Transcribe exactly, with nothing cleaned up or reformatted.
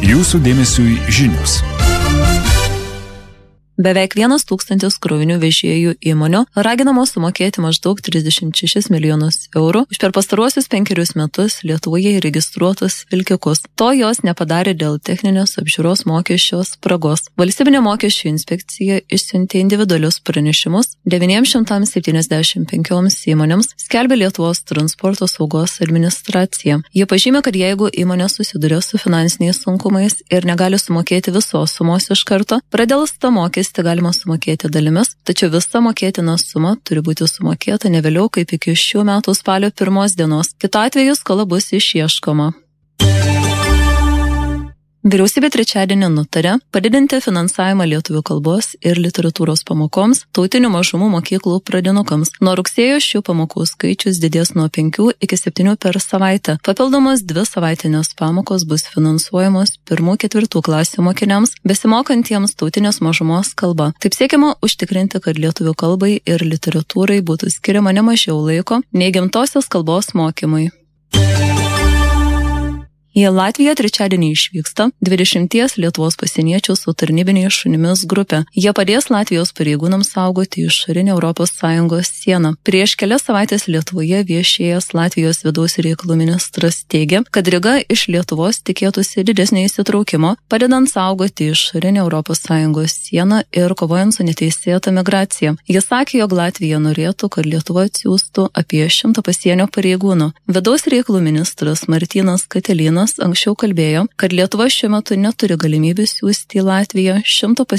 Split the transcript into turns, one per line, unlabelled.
Jūsų dėmesiui žinios.
Beveik vienas tūkstantis krovinių vežėjų įmonių raginamos sumokėti maždaug trisdešimt šešis milijonus eurų už per pastaruosius penkerius metus Lietuvoje įregistruotus vilkikus. To jos nepadarė dėl techninės apžiūros mokesčio spragos. Valstybinė mokesčių inspekcija išsiuntė individualius pranešimus devyniems šimtams septyniasdešimt penkioms įmonėms, skelbė Lietuvos transporto saugos administracija. Jie pažymė, kad jeigu įmonė susiduria su finansiniais sunkumais ir negali sumokėti visos sumos iš karto, pradėlsta mokestį galima sumokėti dalimis, tačiau visa mokėtina suma turi būti sumokėta ne vėliau kaip iki šių metų spalio pirmos dienos. Kitu atveju skola bus išieškoma. Vyriausybė trečiadienį nutarė padidinti finansavimą lietuvių kalbos ir literatūros pamokoms tautinių mažumų mokyklų pradinukams. Nuo rugsėjo šių pamokų skaičius didės nuo penkių iki septynių per savaitę. Papildomos dvi savaitinės pamokos bus finansuojamos pirmų ketvirtų klasių mokiniams, besimokantiems tautinės mažumos kalba. Taip siekiama užtikrinti, kad lietuvių kalbai ir literatūrai būtų skiriama ne mažiau laiko nei gimtosios kalbos mokymui. Į Latviją trečiadienį išvyksta dvidešimties Lietuvos pasieniečių su tarnybiniais šunimis grupė. Jie padės Latvijos pareigūnams saugoti išorinę Europos Sąjungos sieną. Prieš kelias savaitės Lietuvoje viešėjęs Latvijos vidaus reikalų ministras teigė, kad Ryga iš Lietuvos tikėtųsi didesnio įsitraukimo, padedant saugoti išorinę Europos Sąjungos sieną ir kovojant su neteisėta migracija. Jis sakė, jog Latvija norėtų, kad Lietuva atsiųstų apie šimtą pasienio pareigūnų. Vidaus reikalų ministras Martynas Katilinas anksčiau kalbėjo, kad Lietuva šiuo metu neturi galimybių siųsti į Latviją šimto pasienio